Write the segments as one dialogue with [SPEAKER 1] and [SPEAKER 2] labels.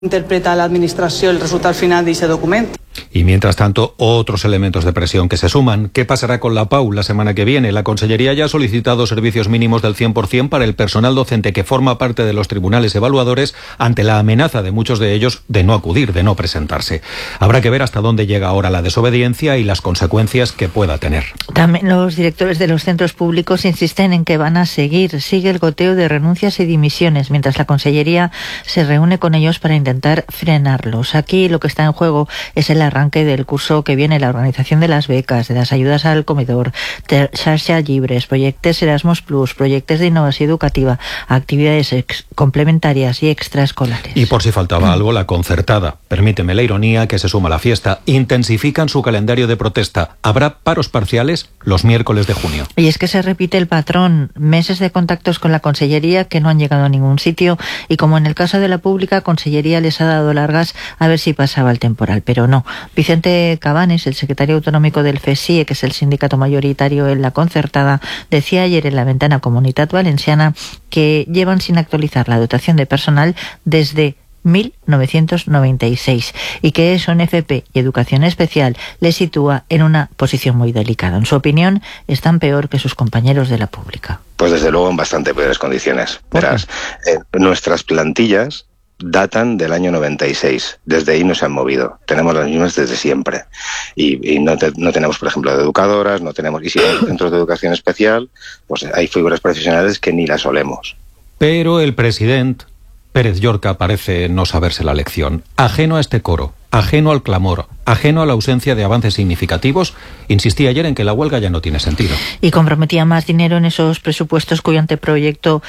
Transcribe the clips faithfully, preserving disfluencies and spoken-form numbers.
[SPEAKER 1] Interpreta la Administració el resultat final d'aquest document.
[SPEAKER 2] Y mientras tanto, otros elementos de presión que se suman. ¿Qué pasará con la P A U la semana que viene? La Consellería ya ha solicitado servicios mínimos del cien por ciento para el personal docente que forma parte de los tribunales evaluadores ante la amenaza de muchos de ellos de no acudir, de no presentarse. Habrá que ver hasta dónde llega ahora la desobediencia y las consecuencias que pueda tener.
[SPEAKER 3] También los directores de los centros públicos insisten en que van a seguir. Sigue el goteo de renuncias y dimisiones, mientras la Consellería se reúne con ellos para intentar frenarlos. Aquí lo que está en juego es el arranque del curso que viene, la organización de las becas, de las ayudas al comedor, de xarxa llibres, proyectos Erasmus Plus, proyectos de innovación educativa, actividades complementarias y extraescolares.
[SPEAKER 2] Y por si faltaba algo, la concertada, permíteme la ironía, que se suma a la fiesta, intensifican su calendario de protesta. Habrá paros parciales los miércoles de junio.
[SPEAKER 3] Y es que se repite el patrón, meses de contactos con la Consellería que no han llegado a ningún sitio, y como en el caso de la pública, Consellería les ha dado largas a ver si pasaba el temporal, pero no. Vicente Cabanes, el secretario autonómico del F E S I E, que es el sindicato mayoritario en la concertada, decía ayer en la ventana Comunitat Valenciana que llevan sin actualizar la dotación de personal desde mil novecientos noventa y seis y que eso en F P y Educación Especial les sitúa en una posición muy delicada. En su opinión, están peor que sus compañeros de la pública.
[SPEAKER 4] Pues desde luego en bastante peores condiciones. Verás, eh, nuestras plantillas datan del año noventa y seis. Desde ahí no se han movido. Tenemos las mismas desde siempre. Y, y no, te, no tenemos, por ejemplo, de educadoras, no tenemos... Y si hay centros de educación especial, pues hay figuras profesionales que ni las olemos.
[SPEAKER 2] Pero el presidente Pérez Llorca parece no saberse la lección. Ajeno a este coro, ajeno al clamor, ajeno a la ausencia de avances significativos, insistía ayer en que la huelga ya no tiene sentido.
[SPEAKER 3] Y comprometía más dinero en esos presupuestos cuyo anteproyecto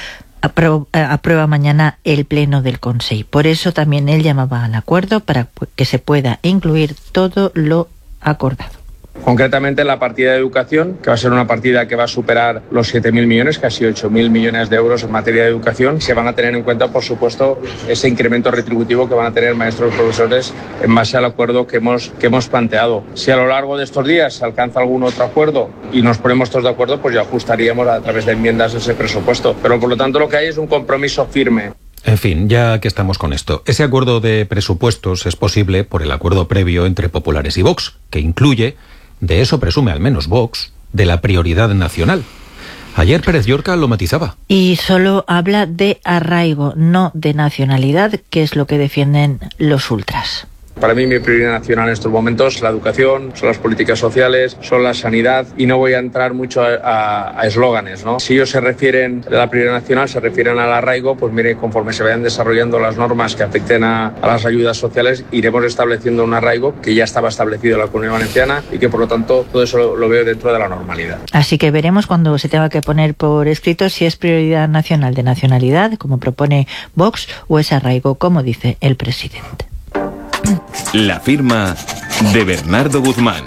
[SPEAKER 3] aprueba mañana el Pleno del Consejo. Por eso también él llamaba al acuerdo para que se pueda incluir todo lo acordado.
[SPEAKER 5] Concretamente la partida de educación, que va a ser una partida que va a superar los siete mil millones, casi ocho mil millones de euros en materia de educación. Se van a tener en cuenta, por supuesto, ese incremento retributivo que van a tener maestros y profesores en base al acuerdo que hemos, que hemos planteado. Si a lo largo de estos días se alcanza algún otro acuerdo y nos ponemos todos de acuerdo, pues ya ajustaríamos a través de enmiendas ese presupuesto. Pero por lo tanto lo que hay es un compromiso firme.
[SPEAKER 2] En fin, ya que estamos con esto, ese acuerdo de presupuestos es posible por el acuerdo previo entre populares y Vox, que incluye, de eso presume al menos Vox, de la prioridad nacional. Ayer Pérez Llorca lo matizaba.
[SPEAKER 3] Y solo habla de arraigo, no de nacionalidad, que es lo que defienden los ultras.
[SPEAKER 5] Para mí mi prioridad nacional en estos momentos es la educación, son las políticas sociales, son la sanidad, y no voy a entrar mucho a eslóganes, ¿no? Si ellos se refieren a la prioridad nacional, se refieren al arraigo, pues mire, conforme se vayan desarrollando las normas que afecten a, a las ayudas sociales, iremos estableciendo un arraigo que ya estaba establecido en la Comunidad Valenciana y que por lo tanto todo eso lo, lo veo dentro de la normalidad.
[SPEAKER 3] Así que veremos cuando se tenga que poner por escrito si es prioridad nacional de nacionalidad, como propone Vox, o es arraigo, como dice el presidente.
[SPEAKER 6] La firma de Bernardo Guzmán.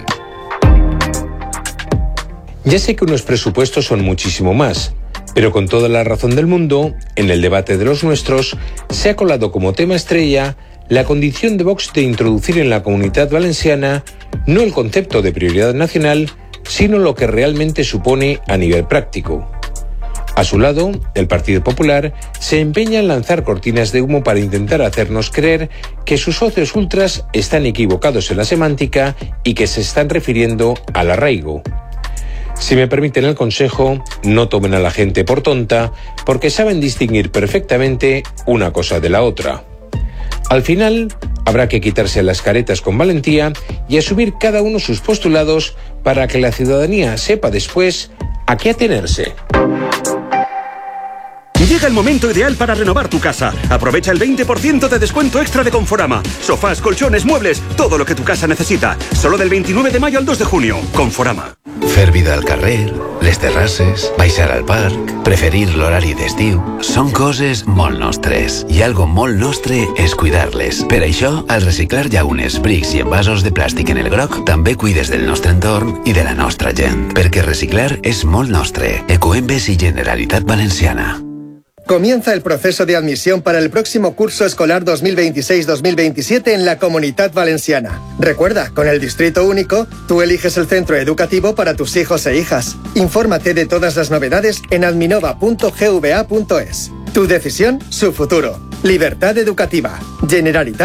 [SPEAKER 7] Ya sé que unos presupuestos son muchísimo más, pero con toda la razón del mundo, en el debate de los nuestros, se ha colado como tema estrella la condición de Vox de introducir en la Comunidad Valenciana no el concepto de prioridad nacional, sino lo que realmente supone a nivel práctico. A su lado, el Partido Popular se empeña en lanzar cortinas de humo para intentar hacernos creer que sus socios ultras están equivocados en la semántica y que se están refiriendo al arraigo. Si me permiten el consejo, no tomen a la gente por tonta, porque saben distinguir perfectamente una cosa de la otra. Al final, habrá que quitarse las caretas con valentía y asumir cada uno sus postulados para que la ciudadanía sepa después a qué atenerse.
[SPEAKER 8] Llega el momento ideal para renovar tu casa. Aprovecha el veinte por ciento de descuento extra de Conforama. Sofás, colchones, muebles, todo lo que tu casa necesita. Solo del veintinueve de mayo al dos de junio. Conforama.
[SPEAKER 9] Fer vida al carrer, les terrasses, baixar al parc, preferir l'horari d'estiu, són coses molt nostres. I algo molt nostre és cuidar-les. Per això, al reciclar llaunes, brics i envasos de plàstic en el groc, també cuides del nostre entorn i de la nostra gent. Perquè reciclar és molt nostre. Ecoembes i Generalitat Valenciana.
[SPEAKER 10] Comienza el proceso de admisión para el próximo curso escolar dos mil veintiséis dos mil veintisiete en la Comunidad Valenciana. Recuerda, con el Distrito Único, tú eliges el centro educativo para tus hijos e hijas. Infórmate de todas las novedades en adminova punto g v a punto es. Tu decisión, su futuro. Libertad educativa. Generalitat